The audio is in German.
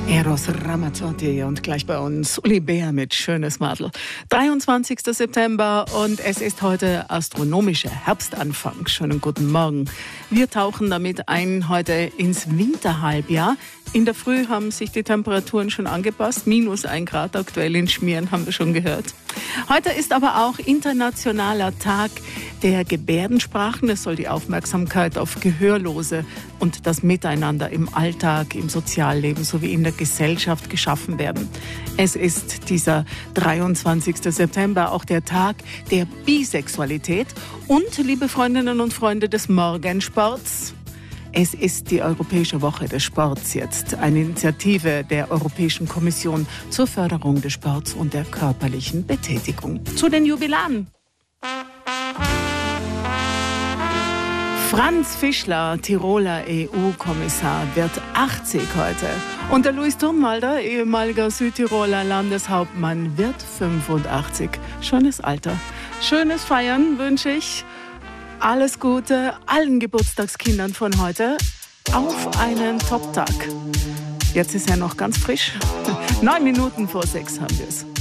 Eros Ramazzotti und gleich bei uns Uli Bär mit Schönes Madel. 23. September und es ist heute astronomischer Herbstanfang. Schönen guten Morgen. Wir tauchen damit ein heute ins Winterhalbjahr. In der Früh haben sich die Temperaturen schon angepasst. -1 Grad aktuell in Schmieren, haben wir schon gehört. Heute ist aber auch internationaler Tag der Gebärdensprachen. Es soll die Aufmerksamkeit auf Gehörlose und das Miteinander im Alltag, im Sozialleben sowie in der Gesellschaft geschaffen werden. Es ist dieser 23. September auch der Tag der Bisexualität und, liebe Freundinnen und Freunde des Morgensports, es ist die Europäische Woche des Sports jetzt, eine Initiative der Europäischen Kommission zur Förderung des Sports und der körperlichen Betätigung. Zu den Jubilaren. Franz Fischler, Tiroler EU-Kommissar, wird 80 heute. Und der Luis Thurmwalder, ehemaliger Südtiroler Landeshauptmann, wird 85. Schönes Alter. Schönes Feiern wünsche ich. Alles Gute allen Geburtstagskindern von heute auf einen Top-Tag. Jetzt ist er noch ganz frisch. 9 Minuten vor 6 haben wir es.